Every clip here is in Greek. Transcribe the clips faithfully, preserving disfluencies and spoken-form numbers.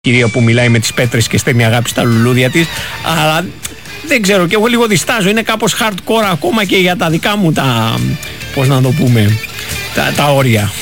Κυρία που μιλάει με τις πέτρες και στέλνει αγάπη στα λουλούδια της, αλλά δεν ξέρω, και εγώ λίγο διστάζω, είναι κάπως hardcore ακόμα και για τα δικά μου τα, πώς να το πούμε, τα, τα όρια.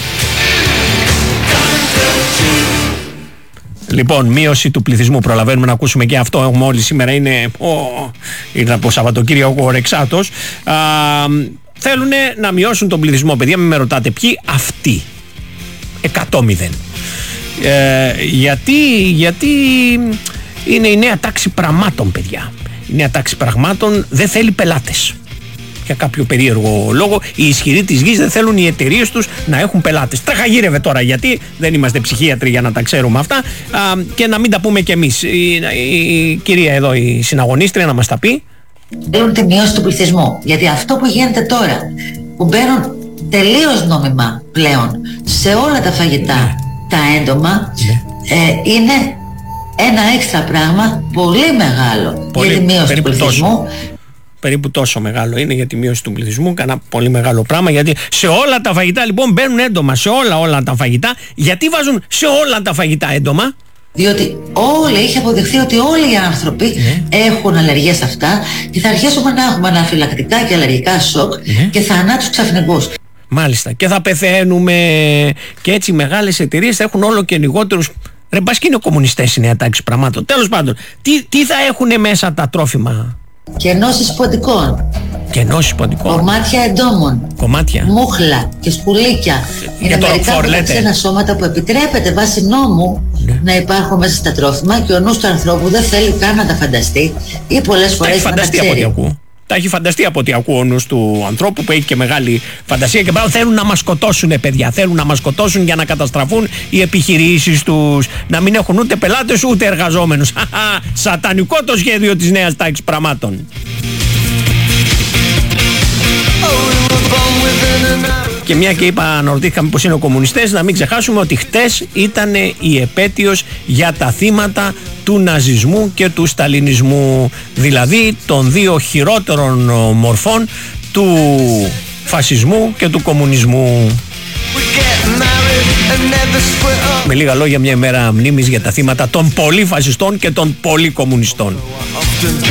Λοιπόν, μείωση του πληθυσμού, προλαβαίνουμε να ακούσουμε και αυτό. Έχουμε όλοι σήμερα, είναι oh, ήρθα από Σαββατοκύριακο ο Ρεξάτος. Θέλουν να μειώσουν τον πληθυσμό, παιδιά, μην με ρωτάτε ποιοι, αυτοί, εκατό μηδέν. Ε, γιατί, γιατί είναι η νέα τάξη πραγμάτων, παιδιά. Η νέα τάξη πραγμάτων δεν θέλει πελάτες. Για κάποιο περίεργο λόγο, οι ισχυροί της γης δεν θέλουν οι εταιρείες τους να έχουν πελάτες. Τραχαγύρευε τώρα, γιατί δεν είμαστε ψυχίατροι για να τα ξέρουμε αυτά, α, και να μην τα πούμε κι εμείς. Η, η, η κυρία εδώ, η συναγωνίστρια, να μας τα πει. Θέλουν τη μείωση του πληθυσμού. Γιατί αυτό που γίνεται τώρα, που μπαίνουν τελείως νόμιμα πλέον σε όλα τα φαγητά, ναι, τα έντομα, ναι, ε, είναι ένα έξτρα πράγμα πολύ μεγάλο, πολύ, για τη μείωση του πληθυσμού. Τόσο. Περίπου τόσο μεγάλο είναι για τη μείωση του πληθυσμού, κανένα πολύ μεγάλο πράγμα, γιατί σε όλα τα φαγητά λοιπόν μπαίνουν έντομα, σε όλα όλα τα φαγητά. Γιατί βάζουν σε όλα τα φαγητά έντομα? Διότι όλοι, έχει αποδειχθεί ότι όλοι οι άνθρωποι ναι. έχουν αλλεργίες σε αυτά και θα αρχίσουμε να έχουμε αναφυλακτικά και αλλεργικά σοκ ναι. και θανάτους ξαφνικούς. Μάλιστα, και θα πεθαίνουμε, και έτσι οι μεγάλες εταιρείες θα έχουν όλο και λιγότερους. Ρε μπας και είναι κομμουνιστές η νέα τάξη πραγμάτων. Τέλος πάντων, τι, τι θα έχουν μέσα τα τρόφιμα? Κενώσεις ποντικών. Κενώσεις ποντικών. Κομμάτια εντόμων. Κομμάτια. Μούχλα και σκουλίκια. Είναι μερικά από τα ξένα σώματα που επιτρέπεται βάσει νόμου ναι. να υπάρχουν μέσα στα τρόφιμα και ο νους του ανθρώπου δεν θέλει καν να τα φανταστεί ή πολλές φορές να τα ξέρει. Τα έχει φανταστεί από ό,τι ακούω ο νους του ανθρώπου, που έχει και μεγάλη φαντασία, και πάνω θέλουν να μας σκοτώσουν, παιδιά. Θέλουν να μας σκοτώσουν για να καταστραφούν οι επιχειρήσεις τους, να μην έχουν ούτε πελάτες ούτε εργαζόμενους. Σατανικό το σχέδιο της νέας τάξης πραγμάτων. Και μια και είπα, αναρωτήθηκαμε πως είναι ο κομμουνιστές, να μην ξεχάσουμε ότι χτες ήταν η επέτειος για τα θύματα του ναζισμού και του σταλινισμού, δηλαδή των δύο χειρότερων μορφών του φασισμού και του κομμουνισμού. Με λίγα λόγια, μια ημέρα μνήμης για τα θύματα των πολύ φασιστών και των πολύ κομμουνιστών.